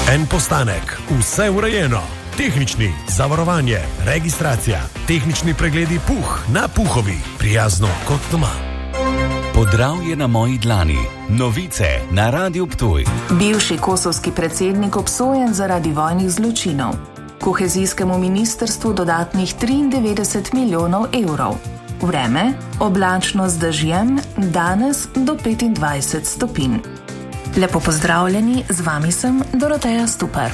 En postanek, vse urejeno. Tehnični, zavarovanje, registracija, tehnični pregledi Puh na Puhovi. Prijazno kot doma. Podravje na moji dlani. Novice na Radiu Ptuj. Bivši kosovski predsednik obsojen zaradi vojnih zločinov. Kohezijskemu ministrstvu dodatnih 93 milijonov evrov. Vreme, oblačno z dežjem, danes do 25 stopinj. Lepo pozdravljeni, z vami sem Doroteja Stupar.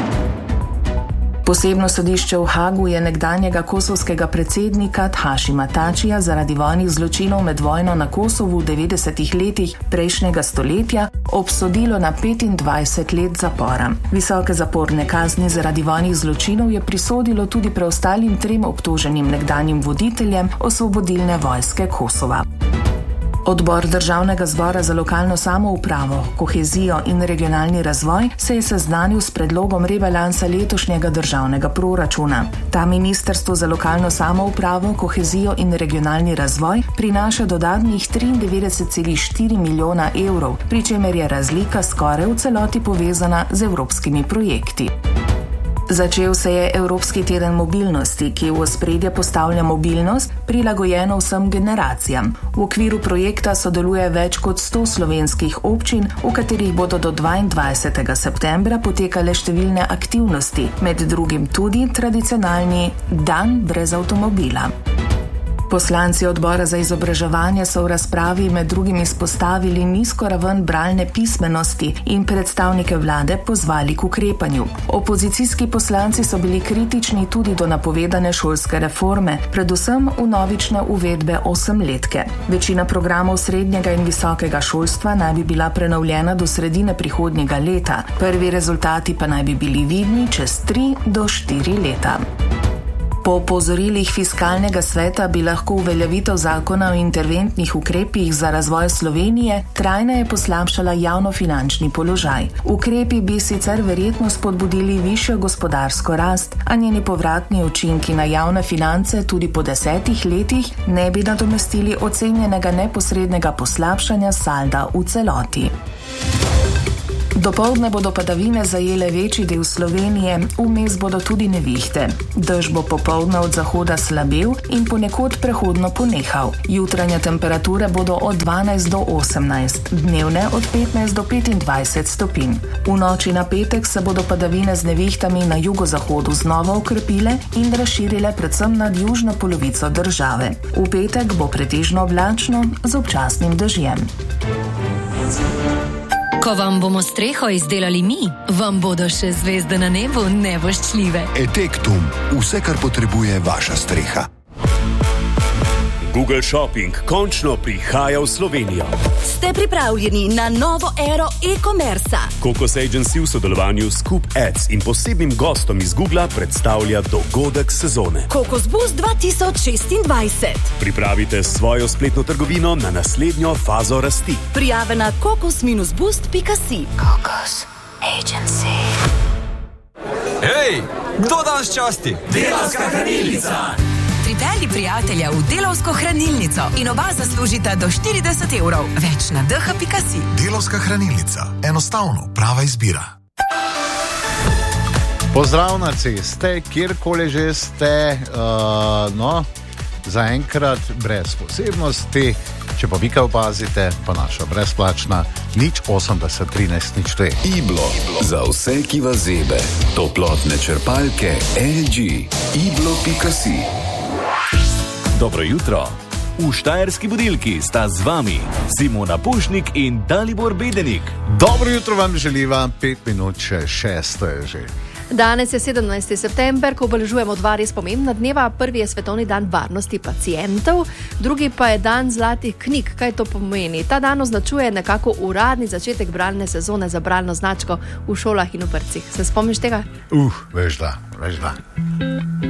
Posebno sodišče v Hagu je nekdanjega kosovskega predsednika Hašima Tačija zaradi vojnih zločinov med vojno na Kosovu v 90-ih letih prejšnjega stoletja obsodilo na 25 let zapora. Visoke zaporne kazni zaradi vojnih zločinov je prisodilo tudi preostalim 3 obtoženim nekdanjim voditeljem Osvobodilne vojske Kosova. Odbor Državnega zbora za lokalno samoupravo, kohezijo in regionalni razvoj se je seznanil s predlogom rebalansa letošnjega državnega proračuna. Ta ministrstvo za lokalno samoupravo, kohezijo in regionalni razvoj prinaša dodatnih 93,4 milijona evrov, pri čemer je razlika skoraj v celoti povezana z evropskimi projekti. Začel se je Evropski teden mobilnosti, ki v ospredje postavlja mobilnost, prilagojeno vsem generacijam. V okviru projekta sodeluje več kot 100 slovenskih občin, v katerih bodo do 22. septembra potekale številne aktivnosti, med drugim tudi tradicionalni Dan brez avtomobila. Poslanci odbora za izobraževanje so v razpravi med drugim izpostavili nizko raven bralne pismenosti in predstavnike vlade pozvali k ukrepanju. Opozicijski poslanci so bili kritični tudi do napovedane šolske reforme, predvsem vnovične uvedbe 8-letke. Večina programov srednjega in visokega šolstva naj bi bila prenovljena do sredine prihodnjega leta. Prvi rezultati pa naj bi bili vidni čez 3 do 4 leta. Po opozorilih Fiskalnega sveta bi lahko uveljavitev zakona o interventnih ukrepih za razvoj Slovenije trajneje poslabšala javnofinančni položaj. Ukrepi bi sicer verjetno spodbudili višjo gospodarsko rast, a njeni povratni učinki na javne finance tudi po 10 letih ne bi nadomestili ocenjenega neposrednega poslabšanja salda v celoti. Dopoldne bodo padavine zajele večji del Slovenije, vmes bodo tudi nevihte. Dež bo popoldne od zahoda slabel in ponekod prehodno ponehal. Jutranje temperature bodo od 12 do 18, dnevne od 15 do 25 stopinj. V noči na petek se bodo padavine z nevihtami na jugozahodu znova okrepile in razširile predvsem nad južno polovico države. V petek bo pretežno oblačno z občasnim dežjem. Ko vam bomo streho izdelali mi, vam bodo še zvezde na nebu nevoščljive. Etektum, vse, kar potrebuje vaša streha. Google Shopping končno prihaja v Slovenijo. Ste pripravljeni na novo ero e-commerca? Kokos Agency v sodelovanju s Coop Ads in posebnim gostom iz Googla predstavlja dogodek sezone. Kokos Boost 2026. Pripravite svojo spletno trgovino na naslednjo fazo rasti. Prijave na kokos-boost.si. Kokos Agency. Hej, kdo danes časti? Delavska hranilnica. Pripelji prijatelja v Delavsko hranilnico in oba zaslužita do 40 evrov. Več na dh.si. Delavska hranilnica. Enostavno, prava izbira. Pozdrav na ceste, kjerkoli že ste, zaenkrat brez posebnosti. Če pa vi kaj opazite, pa naša brezplačna 080 13 02. Iblo. Za vse, ki vas zebe. Toplotne črpalke LG. Iblo.si. Dobro jutro. V Štajerski budilki sta z vami Simona Pušnik in Dalibor Bedenik. Dobro jutro vam želiva, 5 minut še 6 je že. Danes je 17. september, ko obeležujemo 2 res pomembna dneva. Prvi je Svetovni dan varnosti pacientov, drugi pa je dan zlatih knjig. Kaj to pomeni? Ta dan označuje nekako uradni začetek bralne sezone za bralno značko v šolah in v vrtcih. Se spomniš tega? Veš da.